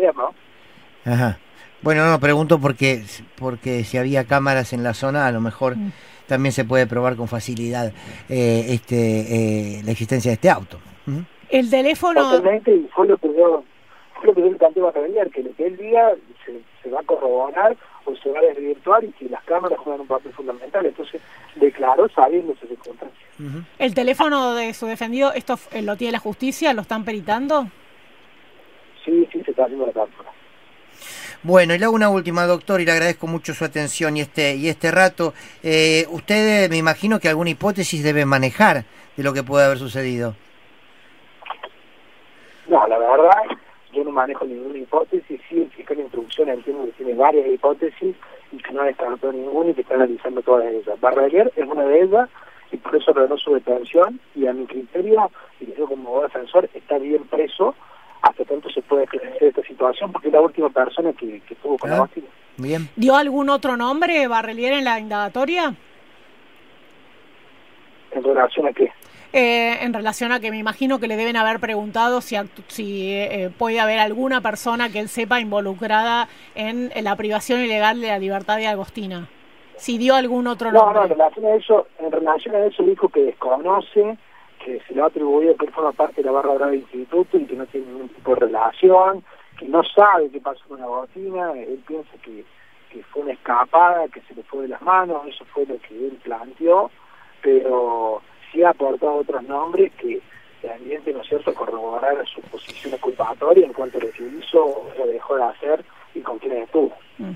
Barrelier, ¿no? Ajá. Bueno, no, pregunto porque si había cámaras en la zona, a lo mejor también se puede probar con facilidad la existencia de este auto. El teléfono... Totalmente, y fue lo que yo le planteé a Barrelier, que lo que él diga se va a corroborar o se va a desvirtuar, y que las cámaras juegan un papel fundamental. Entonces declaró sabiendo esas circunstancias. ¿El teléfono de su defendido, esto lo tiene la justicia? ¿Lo están peritando? Sí, se está haciendo la cámara. Bueno, y le hago una última, doctor, y le agradezco mucho su atención y este rato. Usted, me imagino que alguna hipótesis debe manejar de lo que puede haber sucedido. No, la verdad, yo no manejo ninguna hipótesis. Sí, el fiscal de instrucción entiendo que tiene varias hipótesis y que no ha descartado ninguna y que está analizando todas ellas. Barrelier es una de ellas y por eso ordenó su detención, y a mi criterio, y yo como abogado defensor, está bien preso hasta tanto se puede esclarecer esta situación, porque es la última persona que estuvo con la vacuna. Bien. ¿Dio algún otro nombre Barrelier en la indagatoria? ¿En relación a qué? En relación a que me imagino que le deben haber preguntado si puede haber alguna persona que él sepa involucrada en la privación ilegal de la libertad de Agostina. Si dio algún otro nombre. No, en relación a eso dijo que desconoce, que se le ha atribuido que él forma parte de la barra brava del instituto y que no tiene ningún tipo de relación, que no sabe qué pasó con Agostina. Él piensa que fue una escapada, que se le fue de las manos. Eso fue lo que él planteó, pero sí ha aportado otros nombres que evidentemente, ¿no es cierto?, corroborar su posición culpatoria en cuanto a lo que hizo o lo dejó de hacer y con quiénes estuvo.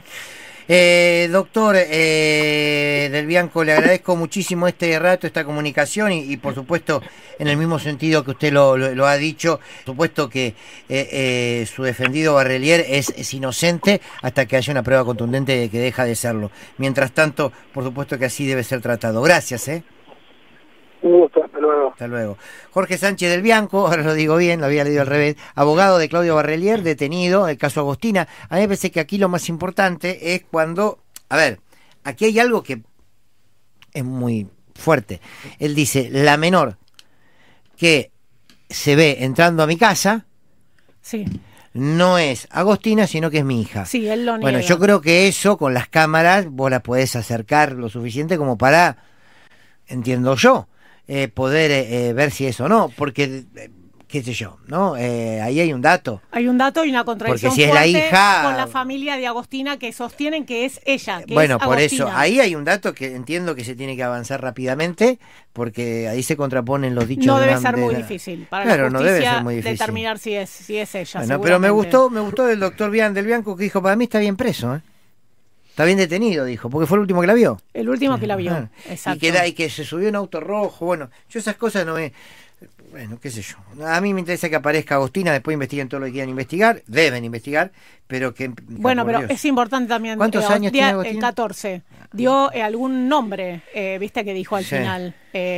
Doctor Del Bianco, le agradezco muchísimo este rato, esta comunicación y por supuesto, en el mismo sentido que usted lo ha dicho, por supuesto que su defendido Barrelier es inocente hasta que haya una prueba contundente de que deja de serlo. Mientras tanto, por supuesto que así debe ser tratado. Gracias, Un gusto, hasta luego. Hasta luego. Jorge Sánchez Del Bianco, ahora lo digo bien, lo había leído al revés, abogado de Claudio Barrelier, detenido, el caso Agostina. A mí me parece que aquí lo más importante es cuando, a ver, aquí hay algo que es muy fuerte. Él dice, la menor que se ve entrando a mi casa, sí, no es Agostina, sino que es mi hija. Sí, él lo niega. Bueno, yo creo que eso con las cámaras vos las podés acercar lo suficiente como para, entiendo yo, poder ver si es o no, porque qué sé yo, ¿no? Ahí hay un dato. Hay un dato y una contradicción porque si es fuerte la hija, con la familia de Agostina, que sostienen que es ella, que bueno, es por Agostina. eso, ahí hay un dato que entiendo que se tiene que avanzar rápidamente, porque ahí se contraponen los dichos. No de debe una- ser de muy la- difícil para Claro, la no justicia debe ser muy difícil. determinar si es ella. Bueno, pero me seguramente. gustó del doctor Del Bianco, que dijo, para mí está bien preso, ¿eh? Está bien detenido, dijo, porque fue el último que la vio. El último que la vio, Ajá. exacto. Y que se subió en auto rojo, bueno, yo esas cosas no me... Bueno, qué sé yo. A mí me interesa que aparezca Agostina, después investiguen todo lo que quieran investigar, deben investigar, pero que... Bueno, por pero Dios. es importante también... ¿Cuántos años tiene Agostina? 14. Dio algún nombre, viste que dijo al Sí. final.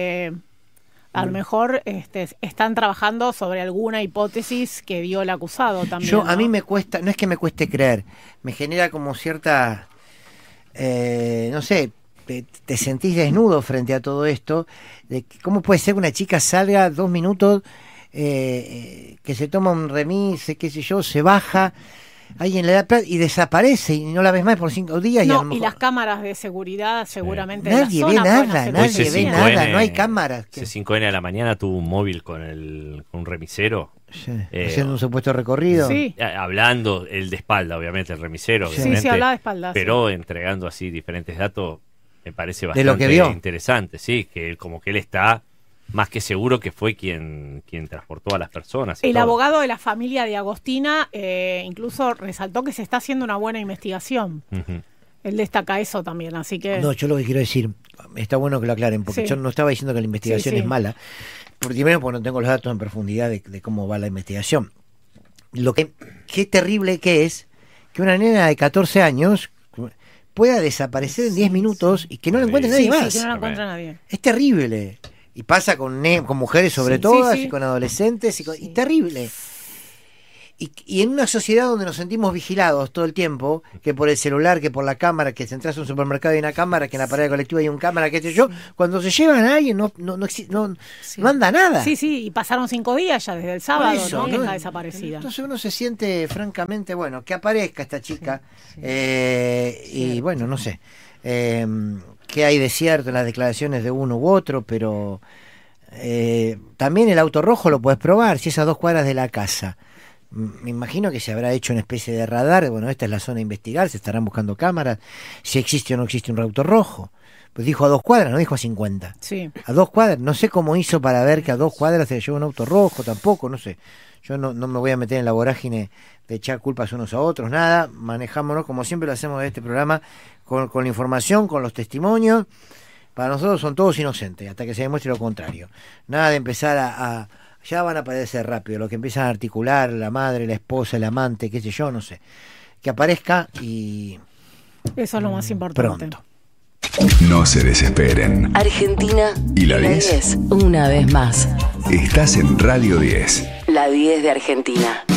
A lo mejor están trabajando sobre alguna hipótesis que dio el acusado también. A ¿no? mí me cuesta, no es que me cueste creer, me genera como cierta, no sé, te sentís desnudo frente a todo esto, de que cómo puede ser que una chica salga 2 minutos, que se toma un remis, qué sé yo, se baja, alguien le da plata y desaparece y no la ves más por 5 días. No, y, a lo mejor... y las cámaras de seguridad seguramente Nadie de ve la zona pueden nada, hacer nadie cualquier ve cosa. nada, no hay cámaras. C5N a la mañana tuvo un móvil con un remisero. Sí, haciendo un supuesto recorrido. Sí. Hablando, el de espalda, obviamente, el remisero, Sí. obviamente, Sí, hablaba de espaldas. pero entregando así diferentes datos, me parece De lo que bastante vio. interesante, sí, que como que él está más que seguro que fue quien transportó a las personas. y El todo. abogado de la familia de Agostina incluso resaltó que se está haciendo una buena investigación. Ujú. Él destaca eso también, así que... No, yo lo que quiero decir, está bueno que lo aclaren, porque Sí. yo no estaba diciendo que la investigación Sí, sí. es mala, primero porque no tengo los datos en profundidad de cómo va la investigación. Qué terrible que es que una nena de 14 años pueda desaparecer en 10 minutos y que no la encuentre nadie Sí, más. que no la encuentra nadie. Es terrible. Y pasa con mujeres sobre Sí, todo, sí, sí. y con adolescentes, y terrible. Y en una sociedad donde nos sentimos vigilados todo el tiempo, que por el celular, que por la cámara, que si entras a un supermercado hay una cámara, que en la parada colectiva hay un cámara, qué sé yo, cuando se llevan a alguien no anda nada. Sí, y pasaron 5 días ya desde el sábado, Eso, ¿no? Que está desaparecida. Entonces uno se siente francamente, bueno, que aparezca esta chica, y bueno, no sé, qué hay de cierto en las declaraciones de uno u otro, pero también el auto rojo lo puedes probar, si es a 2 cuadras de la casa. Me imagino que se habrá hecho una especie de radar. Bueno, esta es la zona a investigar, se estarán buscando cámaras, si existe o no existe un auto rojo. Pues dijo a 2 cuadras, no dijo a 50. Sí. A 2 cuadras, no sé cómo hizo para ver que a 2 cuadras se llevó un auto rojo, tampoco, no sé. Yo no me voy a meter en la vorágine de echar culpas unos a otros, nada. Manejámonos como siempre lo hacemos en este programa, con la información, con los testimonios. Para nosotros son todos inocentes, hasta que se demuestre lo contrario. Nada de empezar ya van a aparecer rápido, lo que empiezan a articular la madre, la esposa, el amante, qué sé yo, no sé. Que aparezca y... Eso es lo más importante. Pronto. No se desesperen. Argentina ¿Y la 10? Una vez más. Estás en Radio 10. La 10 de Argentina.